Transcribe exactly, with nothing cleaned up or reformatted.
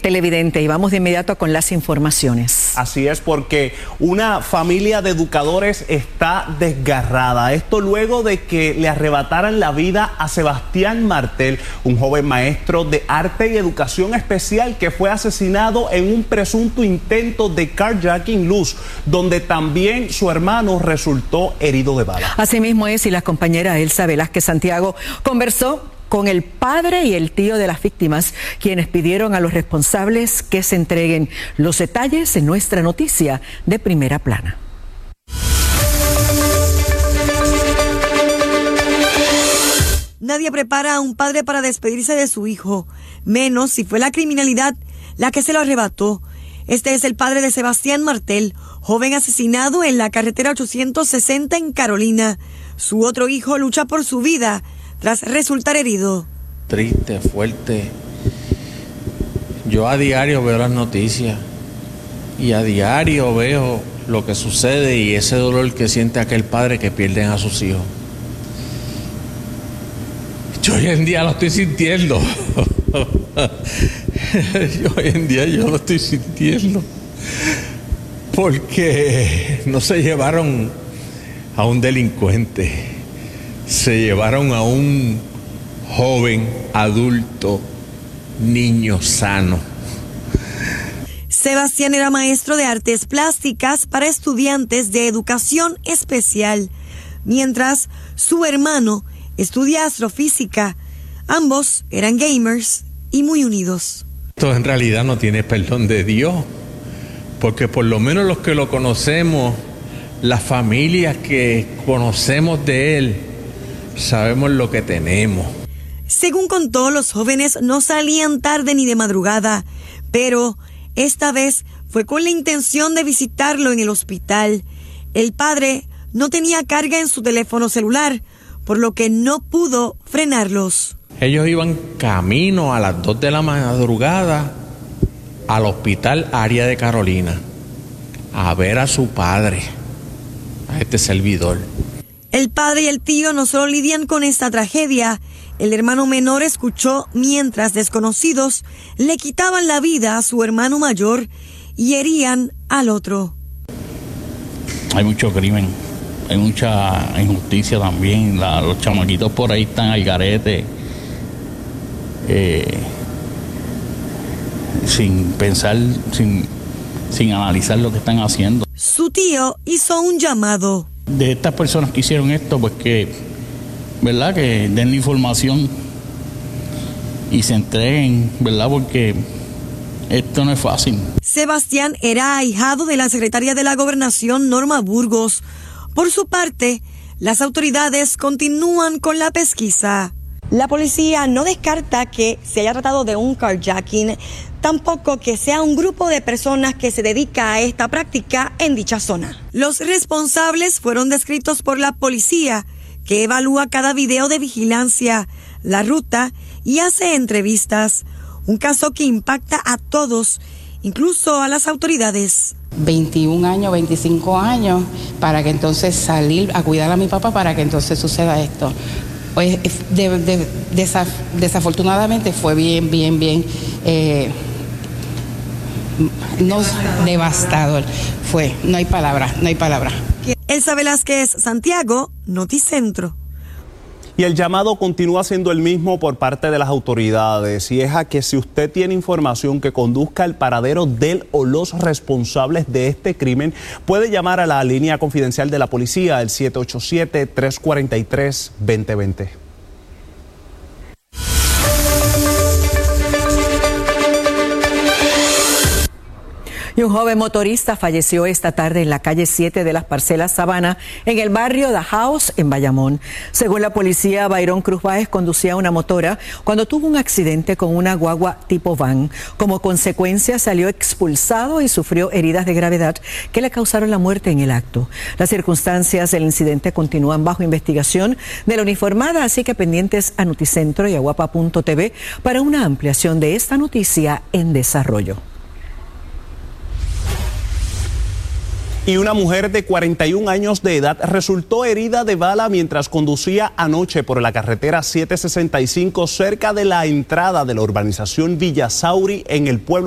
televidente, y vamos de inmediato con las informaciones. Así es, porque una familia de educadores está desgarrada. Esto luego de que le arrebataran la vida a Sebastián Martel, un joven maestro de arte y educación especial que fue asesinado en un presunto intento de carjacking Luz, donde también su hermano resultó herido de bala. Así mismo es, y la compañera Elsa Velázquez Santiago conversó con el padre y el tío de las víctimas, quienes pidieron a los responsables que se entreguen. Los detalles en nuestra noticia de Primera Plana. Nadie prepara a un padre para despedirse de su hijo, menos si fue la criminalidad la que se lo arrebató. Este es el padre de Sebastián Martel, joven asesinado en la carretera ochocientos sesenta en Carolina. Su otro hijo lucha por su vida tras resultar herido. Triste, fuerte. Yo a diario veo las noticias y a diario veo lo que sucede y ese dolor que siente aquel padre que pierde a sus hijos. Yo hoy en día lo estoy sintiendo. Yo hoy en día yo lo estoy sintiendo. Porque no se llevaron a un delincuente, se llevaron a un joven, adulto, niño sano. Sebastián era maestro de artes plásticas para estudiantes de educación especial, mientras su hermano estudia astrofísica. Ambos eran gamers y muy unidos. Esto en realidad no tiene perdón de Dios, porque por lo menos los que lo conocemos, las familias que conocemos de él, sabemos lo que tenemos. Según contó, los jóvenes no salían tarde ni de madrugada, pero esta vez fue con la intención de visitarlo en el hospital. El padre no tenía carga en su teléfono celular, por lo que no pudo frenarlos. Ellos iban camino a las dos de la madrugada al hospital área de Carolina a ver a su padre, a este servidor. El padre y el tío no solo lidian con esta tragedia. El hermano menor escuchó mientras desconocidos le quitaban la vida a su hermano mayor y herían al otro. Hay mucho crimen, hay mucha injusticia también. La, los chamaquitos por ahí están al garete, eh, sin pensar, sin, sin analizar lo que están haciendo. Su tío hizo un llamado. De estas personas que hicieron esto, pues que, ¿verdad? Que den la información y se entreguen, ¿verdad? Porque esto no es fácil. Sebastián era ahijado de la secretaria de la Gobernación, Norma Burgos. Por su parte, las autoridades continúan con la pesquisa. La policía no descarta que se haya tratado de un carjacking, tampoco que sea un grupo de personas que se dedica a esta práctica en dicha zona. Los responsables fueron descritos por la policía, que evalúa cada video de vigilancia, la ruta y hace entrevistas. Un caso que impacta a todos, incluso a las autoridades. veintiún años, veinticinco años, para que entonces salir a cuidar a mi papá para que entonces suceda esto. Pues de, de, desaf, desafortunadamente fue bien, bien, bien, eh, no, devastador. Fue, no hay palabra, no hay palabra. Elsa Velázquez Santiago, Noticentro. Y el llamado continúa siendo el mismo por parte de las autoridades, y es a que si usted tiene información que conduzca al paradero del o los responsables de este crimen, puede llamar a la línea confidencial de la policía, el siete ocho siete, tres cuatro tres, dos cero dos cero. Y un joven motorista falleció esta tarde en la calle siete de las Parcelas Sabana, en el barrio The House, en Bayamón. Según la policía, Byron Cruz Báez conducía una motora cuando tuvo un accidente con una guagua tipo van. Como consecuencia, salió expulsado y sufrió heridas de gravedad que le causaron la muerte en el acto. Las circunstancias del incidente continúan bajo investigación de la uniformada, así que pendientes a Noticentro y a guapa punto t v para una ampliación de esta noticia en desarrollo. Y una mujer de cuarenta y un años de edad resultó herida de bala mientras conducía anoche por la carretera setecientos sesenta y cinco cerca de la entrada de la urbanización Villa Sauri en el pueblo